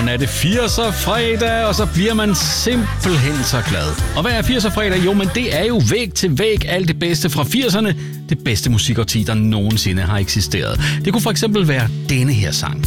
er det 80'er fredag, og så bliver man simpelthen så glad. Og hvad er 80'er fredag? Jo, men det er jo væg til væg alt det bedste fra 80'erne. Det bedste musikårti, der nogensinde har eksisteret. Det kunne for eksempel være denne her sang.